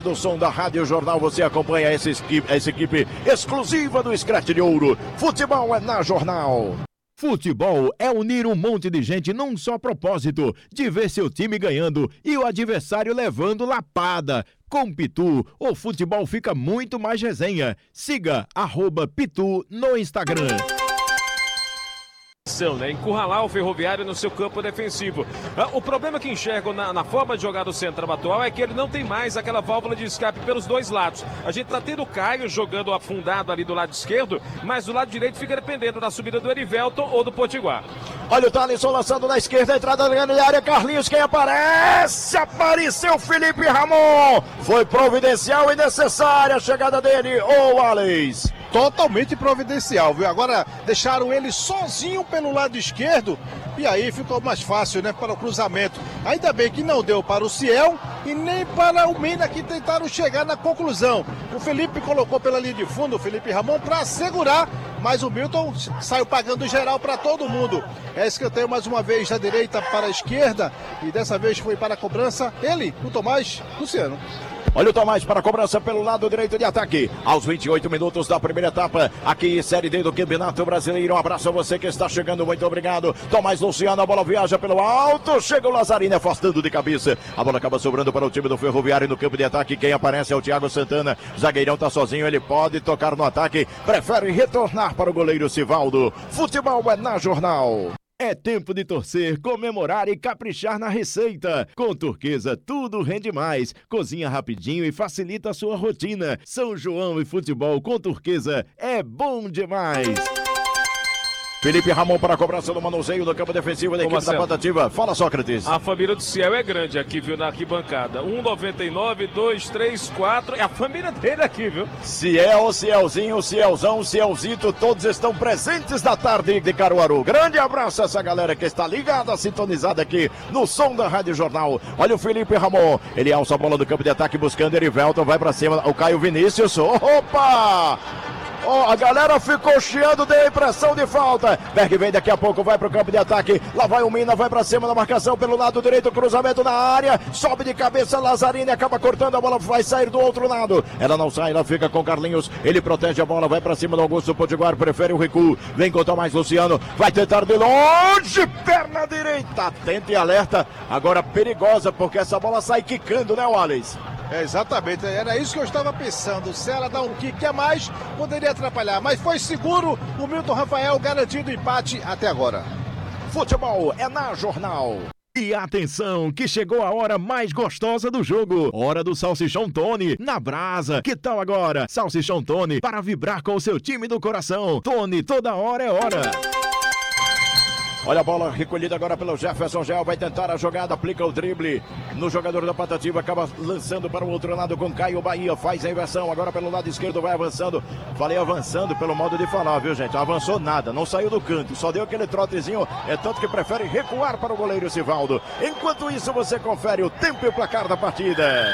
Do som da Rádio Jornal, você acompanha essa equipe exclusiva do Scratch de Ouro. Futebol é na Jornal. Futebol é unir um monte de gente num só propósito, de ver seu time ganhando e o adversário levando lapada. Com Pitu, o futebol fica muito mais resenha. Siga @Pitu no Instagram. Encurralar o Ferroviário no seu campo defensivo. O problema que enxergo na forma de jogar do Central atual é que ele não tem mais aquela válvula de escape pelos dois lados. A gente tá tendo o Caio jogando afundado ali do lado esquerdo, mas do lado direito fica dependendo da subida do Erivelton ou do Potiguar. Olha o Thalisson lançando na esquerda, entrada na grande área, Carlinhos, quem aparece? Apareceu Felipe Ramon. Foi providencial e necessária a chegada dele, Alex. Totalmente providencial, viu? Agora deixaram ele sozinho pelo lado esquerdo e aí ficou mais fácil, né, para o cruzamento. Ainda bem que não deu para o Ciel e nem para o Mina, que tentaram chegar na conclusão. O Felipe colocou pela linha de fundo, o Felipe Ramon, para segurar, mas o Milton saiu pagando geral para todo mundo. É escanteio mais uma vez da direita para a esquerda e dessa vez foi para a cobrança ele, o Tomás Luciano. Olha o Tomás para a cobrança pelo lado direito de ataque. Aos 28 minutos da primeira etapa, aqui Série D do Campeonato Brasileiro. Um abraço a você que está chegando, muito obrigado. Tomás Luciano, a bola viaja pelo alto. Chega o Lazzarini afastando de cabeça. A bola acaba sobrando para o time do Ferroviário no campo de ataque. Quem aparece é o Thiago Santana. O zagueirão está sozinho, ele pode tocar no ataque. Prefere retornar para o goleiro Sivaldo. Futebol é na Jornal. É tempo de torcer, comemorar e caprichar na receita. Com Turquesa, tudo rende mais. Cozinha rapidinho e facilita a sua rotina. São João e futebol com Turquesa é bom demais. Felipe Ramon para a cobrança do manuseio do campo defensivo da equipe da Patativa. Fala, Sócrates. A família do Ciel é grande aqui, viu, na arquibancada. 1,99, 2, 3, 4. É a família dele aqui, viu? Ciel, Cielzinho, Cielzão, Cielzito, todos estão presentes na tarde de Caruaru. Grande abraço a essa galera que está ligada, sintonizada aqui no som da Rádio Jornal. Olha o Felipe Ramon. Ele alça a bola do campo de ataque buscando Erivelton. Vai para cima. O Caio Vinícius. Opa! A galera ficou chiando, deu a impressão de falta. Berg vem daqui a pouco, vai pro campo de ataque. Lá vai o Mina, vai pra cima da marcação pelo lado direito, cruzamento na área. Sobe de cabeça, Lazzarini acaba cortando, a bola vai sair do outro lado. Ela não sai, ela fica com Carlinhos. Ele protege a bola, vai pra cima do Augusto Potiguar, prefere o recuo. Vem com Tomás Luciano, vai tentar de longe, perna direita. Atento e alerta, agora perigosa, porque essa bola sai quicando, né, Wallace? É, exatamente, era isso que eu estava pensando. Se ela dá um kick a mais, poderia atrapalhar, mas foi seguro. O Milton Rafael garantindo o empate até agora. Futebol é na Jornal. E atenção, que chegou a hora mais gostosa do jogo. Hora do Salsichão Tony, na brasa. Que tal agora? Salsichão Tony, para vibrar com o seu time do coração. Tony, toda hora é hora. Olha a bola recolhida agora pelo Jefferson Gel, vai tentar a jogada, aplica o drible no jogador da Patativa, acaba lançando para o outro lado com Caio Bahia, faz a inversão, agora pelo lado esquerdo vai avançando. Falei avançando pelo modo de falar, viu, gente? Avançou nada, não saiu do canto, só deu aquele trotezinho, é tanto que prefere recuar para o goleiro Sivaldo. Enquanto isso, você confere o tempo e o placar da partida.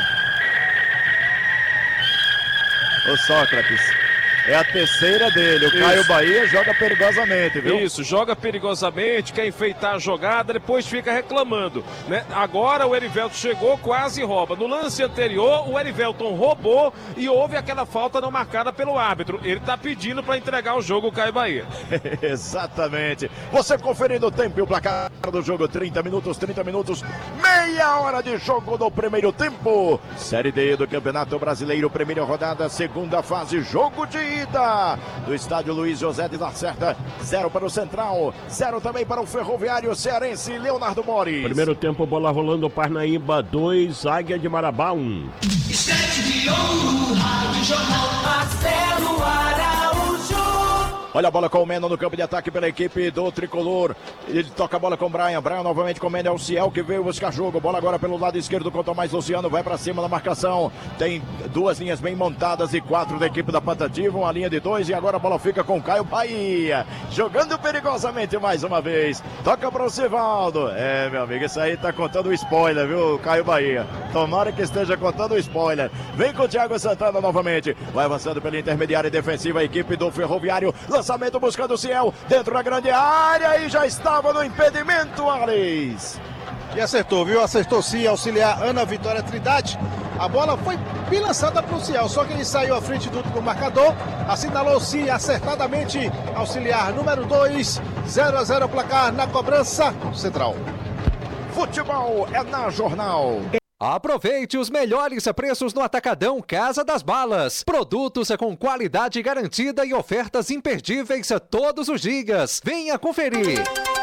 Ô Sócrates, é a terceira dele, o Caio Bahia joga perigosamente, viu? Isso, joga perigosamente, quer enfeitar a jogada, depois fica reclamando, né? Agora o Erivelton chegou, quase rouba. No lance anterior, o Erivelton roubou e houve aquela falta não marcada pelo árbitro. Ele tá pedindo para entregar o jogo, o Caio Bahia. Exatamente. Você conferindo o tempo e o placar do jogo, 30 minutos, meia hora de jogo do primeiro tempo. Série D do Campeonato Brasileiro, primeira rodada, segunda fase, jogo de do estádio Luiz José de Lacerda, 0 para o Central, 0 também para o Ferroviário Cearense, Leonardo Mores. Primeiro tempo, bola rolando, Parnaíba 2, Águia de Marabá 1. Scratch de Ouro, Rádio Jornal, Marcelo Araújo. Olha a bola com o Mena no campo de ataque pela equipe do Tricolor. Ele toca a bola com o Brian. Brian novamente com o Mena. É o Ciel que veio buscar jogo. Bola agora pelo lado esquerdo com o Tomás Luciano. Vai para cima da marcação. Tem duas linhas bem montadas e 4 da equipe da Patativa. Uma linha de 2 e agora a bola fica com o Caio Bahia. Jogando perigosamente mais uma vez. Toca para o Sivaldo. É, meu amigo, isso aí tá contando o spoiler, viu, Caio Bahia? Tomara que esteja contando o spoiler. Vem com o Thiago Santana novamente. Vai avançando pela intermediária defensiva a equipe do Ferroviário. Lançamento buscando o Ciel dentro da grande área e já estava no impedimento, Alex. E acertou, viu? Acertou sim, auxiliar Ana Vitória Trindade. A bola foi bem lançada para o Ciel, só que ele saiu à frente do último marcador, assinalou-se acertadamente auxiliar número 2, 0-0 placar na cobrança central. Futebol é na Jornal. Aproveite os melhores preços no Atacadão Casa das Balas. Produtos com qualidade garantida e ofertas imperdíveis todos os dias. Venha conferir.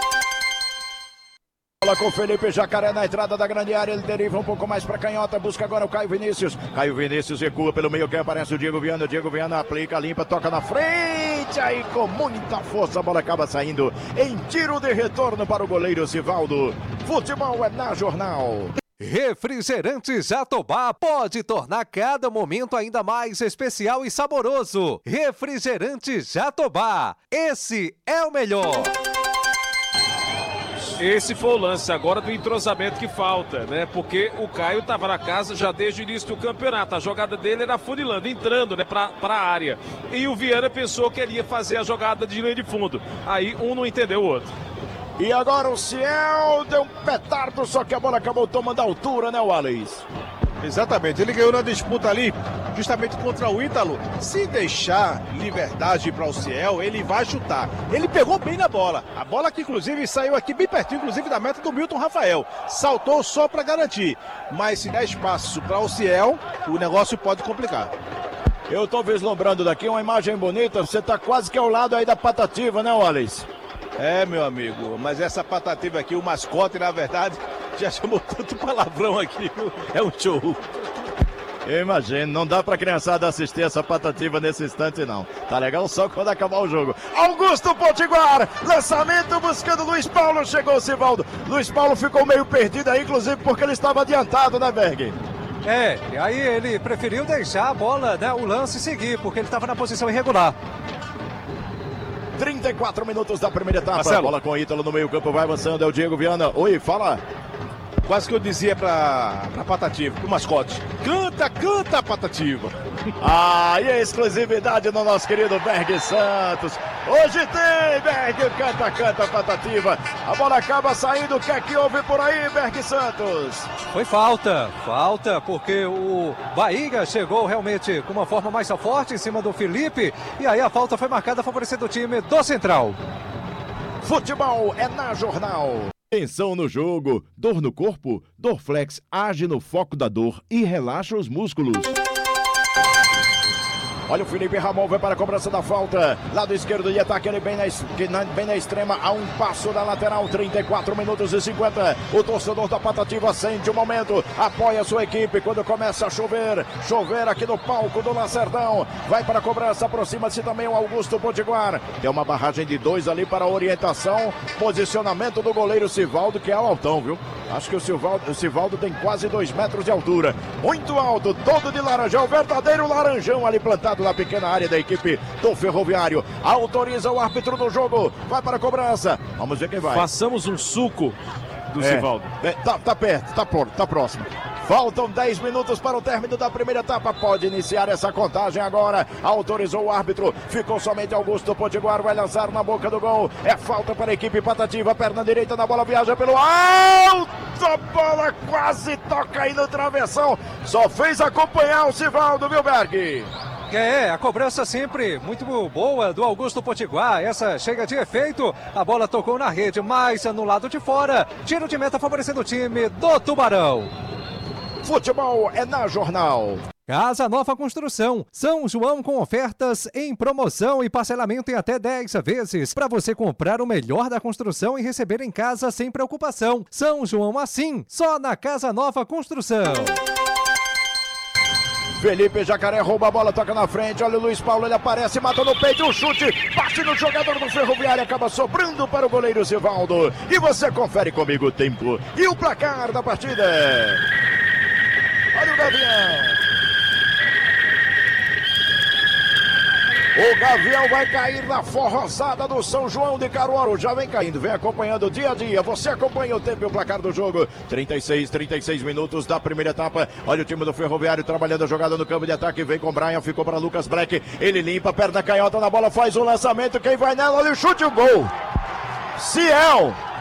Bola com Felipe Jacaré na entrada da grande área, ele deriva um pouco mais para canhota, busca agora o Caio Vinícius. Caio Vinícius recua pelo meio que aparece o Diego Viana aplica, limpa, toca na frente, aí com muita força a bola acaba saindo em tiro de retorno para o goleiro Sivaldo. Futebol é na Jornal. Refrigerante Jatobá pode tornar cada momento ainda mais especial e saboroso. Refrigerante Jatobá, esse é o melhor. Esse foi o lance agora do entrosamento que falta, né? Porque o Caio estava na casa já desde o início do campeonato. A jogada dele era funilando, entrando, né, para a área. E o Viana pensou que ele ia fazer a jogada de linha de fundo. Aí um não entendeu o outro. E agora o Ciel deu um petardo, só que a bola acabou tomando altura, né, Wallace? Exatamente, ele ganhou na disputa ali, justamente contra o Ítalo. Se deixar liberdade para o Ciel, ele vai chutar. Ele pegou bem na bola. A bola que inclusive saiu aqui bem pertinho, inclusive da meta do Milton Rafael. Saltou só para garantir. Mas se der espaço para o Ciel, o negócio pode complicar. Eu tô vislumbrando daqui uma imagem bonita, você tá quase que ao lado aí da Patativa, né, Wallace? É, meu amigo, mas essa Patativa aqui, o mascote, na verdade, já chamou tanto palavrão aqui, é um show. Eu imagino, não dá pra criançada assistir essa Patativa nesse instante, não. Tá legal só quando acabar o jogo. Augusto Potiguar, lançamento buscando Luiz Paulo, chegou o Sivaldo. Luiz Paulo ficou meio perdido aí, inclusive porque ele estava adiantado, né, Berg? E aí ele preferiu deixar a bola, né, o lance seguir, porque ele estava na posição irregular. 34 minutos da primeira etapa. Marcelo. Bola com o Ítalo no meio campo, vai avançando, é o Diego Viana. Oi, fala. Quase que eu dizia pra Patativa, pro mascote. Canta, canta, Patativa. E a exclusividade no nosso querido Berg Santos. Hoje tem Berg, canta, canta, Patativa. A bola acaba saindo, o que é que houve por aí, Berg Santos? Foi falta, porque o Bahia chegou realmente com uma forma mais forte em cima do Felipe, e aí a falta foi marcada favorecendo o time do Central. Futebol é na Jornal. Tensão no jogo, dor no corpo, Dorflex age no foco da dor e relaxa os músculos. Olha o Felipe Ramon, vai para a cobrança da falta. Lado esquerdo de ataque, ele bem na extrema, a um passo da lateral. 34 minutos e 50. O torcedor da Patativa sente o momento, apoia a sua equipe quando começa a chover. Chover aqui no palco do Lacerdão. Vai para a cobrança, aproxima-se também o Augusto Potiguar. Tem uma barragem de 2 ali para a orientação. Posicionamento do goleiro Sivaldo, que é altão, viu? Acho que o Sivaldo tem quase 2 metros de altura. Muito alto, todo de laranjão, verdadeiro laranjão ali plantado na pequena área da equipe do Ferroviário. Autoriza o árbitro do jogo, vai para a cobrança. Vamos ver quem vai. Façamos um suco do Sivaldo. Tá perto, tá próximo. Faltam 10 minutos para o término da primeira etapa. Pode iniciar essa contagem agora. Autorizou o árbitro. Ficou somente Augusto Potiguar. Vai lançar na boca do gol. É falta para a equipe Patativa. Perna direita na bola. Viaja pelo alto. A bola quase toca aí no travessão. Só fez acompanhar o Sivaldo, viu, Berg? A cobrança sempre muito boa do Augusto Potiguar. Essa chega de efeito. A bola tocou na rede, mas no lado de fora. Tiro de meta favorecendo o time do Tubarão. Futebol é na Jornal. Casa Nova Construção, São João com ofertas em promoção e parcelamento em até 10 vezes para você comprar o melhor da construção e receber em casa sem preocupação. São João assim, só na Casa Nova Construção. Felipe Jacaré rouba a bola, toca na frente, olha o Luiz Paulo, ele aparece, mata no peito, um chute, bate no jogador do Ferroviário, acaba sobrando para o goleiro Sivaldo. E você confere comigo o tempo e o placar da partida. Olha o Gavião. O Gavião vai cair na forroçada do São João de Caruaru. Já vem caindo, vem acompanhando dia a dia. Você acompanha o tempo e o placar do jogo. 36 minutos da primeira etapa. Olha o time do Ferroviário trabalhando a jogada no campo de ataque. Vem com o Brian, ficou para Lucas Black. Ele limpa, perna canhota na bola, faz o lançamento. Quem vai nela? Olha o chute, o gol. Ciel.